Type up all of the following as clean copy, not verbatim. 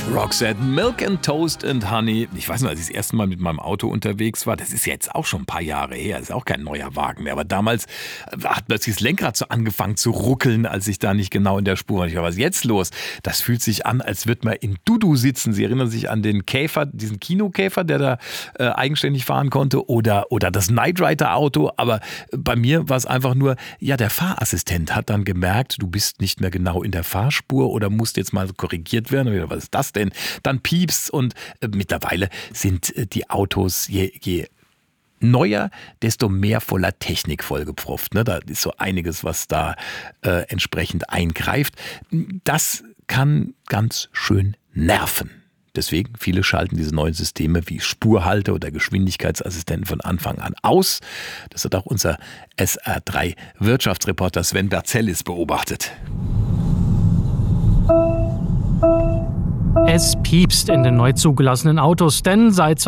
Roxette, Milk and Toast and Honey. Ich weiß noch, als ich das erste Mal mit meinem Auto unterwegs war, das ist jetzt auch schon ein paar Jahre her, ist auch kein neuer Wagen mehr, aber damals hat plötzlich das Lenkrad so angefangen zu ruckeln, als ich da nicht genau in der Spur war. Ich war, was ist jetzt los? Das fühlt sich an, als würde man in Dudu sitzen. Sie erinnern sich an den Käfer, diesen Kinokäfer, der da eigenständig fahren konnte, oder das Knight Rider Auto, aber bei mir war es einfach nur, ja, der Fahrassistent hat dann gemerkt, du bist nicht mehr genau in der Fahrspur oder musst jetzt mal korrigiert werden. Was ist das denn? Dann piepst und mittlerweile sind die Autos je neuer, desto mehr voller Technik vollgepfropft. Ne? Da ist so einiges, was da entsprechend eingreift. Das kann ganz schön nerven. Deswegen, viele schalten diese neuen Systeme wie Spurhalter oder Geschwindigkeitsassistenten von Anfang an aus. Das hat auch unser SR3-Wirtschaftsreporter Sven Berzellis beobachtet. Es piepst in den neu zugelassenen Autos, denn seit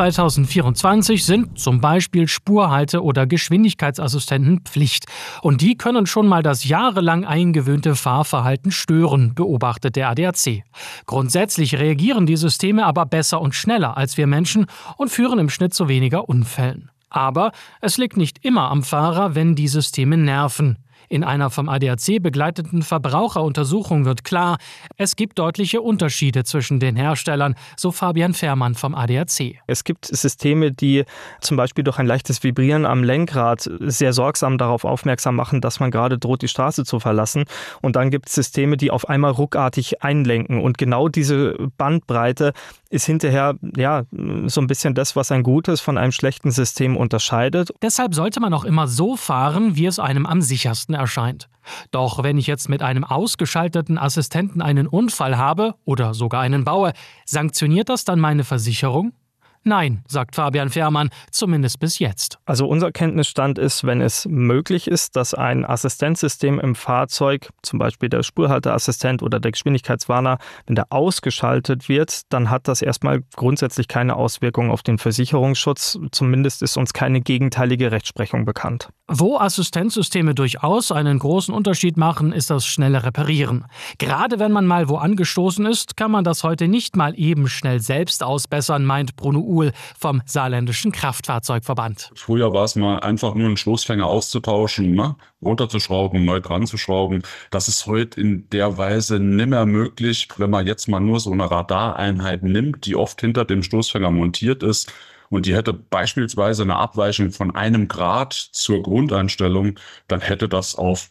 2024 sind zum Beispiel Spurhalte- oder Geschwindigkeitsassistenten Pflicht. Und die können schon mal das jahrelang eingewöhnte Fahrverhalten stören, beobachtet der ADAC. Grundsätzlich reagieren die Systeme aber besser und schneller als wir Menschen und führen im Schnitt zu weniger Unfällen. Aber es liegt nicht immer am Fahrer, wenn die Systeme nerven. In einer vom ADAC begleiteten Verbraucheruntersuchung wird klar, es gibt deutliche Unterschiede zwischen den Herstellern, so Fabian Fährmann vom ADAC. Es gibt Systeme, die zum Beispiel durch ein leichtes Vibrieren am Lenkrad sehr sorgsam darauf aufmerksam machen, dass man gerade droht, die Straße zu verlassen. Und dann gibt es Systeme, die auf einmal ruckartig einlenken. Und genau diese Bandbreite ist hinterher so ein bisschen das, was ein gutes von einem schlechten System unterscheidet. Deshalb sollte man auch immer so fahren, wie es einem am sichersten erscheint. Doch wenn ich jetzt mit einem ausgeschalteten Assistenten einen Unfall habe oder sogar einen baue, sanktioniert das dann meine Versicherung? Nein, sagt Fabian Fährmann, zumindest bis jetzt. Also unser Kenntnisstand ist, wenn es möglich ist, dass ein Assistenzsystem im Fahrzeug, zum Beispiel der Spurhalteassistent oder der Geschwindigkeitswarner, wenn der ausgeschaltet wird, dann hat das erstmal grundsätzlich keine Auswirkungen auf den Versicherungsschutz. Zumindest ist uns keine gegenteilige Rechtsprechung bekannt. Wo Assistenzsysteme durchaus einen großen Unterschied machen, ist das schnelle Reparieren. Gerade wenn man mal wo angestoßen ist, kann man das heute nicht mal eben schnell selbst ausbessern, meint Bruno Uhl vom Saarländischen Kraftfahrzeugverband. Früher war es mal einfach nur einen Stoßfänger auszutauschen, ne? Runterzuschrauben, neu dran zu schrauben. Das ist heute in der Weise nimmer möglich, wenn man jetzt mal nur so eine Radareinheit nimmt, die oft hinter dem Stoßfänger montiert ist. Und die hätte beispielsweise eine Abweichung von 1 Grad zur Grundeinstellung, dann hätte das auf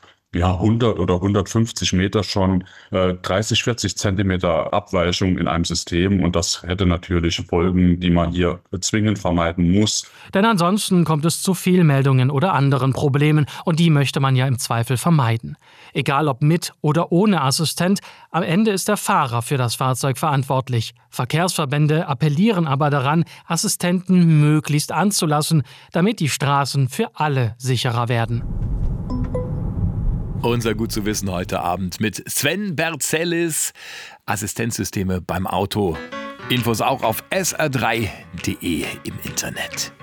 100 oder 150 Meter schon 30, 40 Zentimeter Abweichung in einem System. Und das hätte natürlich Folgen, die man hier zwingend vermeiden muss. Denn ansonsten kommt es zu Fehlmeldungen oder anderen Problemen. Und die möchte man ja im Zweifel vermeiden. Egal ob mit oder ohne Assistent, am Ende ist der Fahrer für das Fahrzeug verantwortlich. Verkehrsverbände appellieren aber daran, Assistenten möglichst anzulassen, damit die Straßen für alle sicherer werden. Unser Gut zu wissen heute Abend mit Sven Berzellis, Assistenzsysteme beim Auto. Infos auch auf sr3.de im Internet.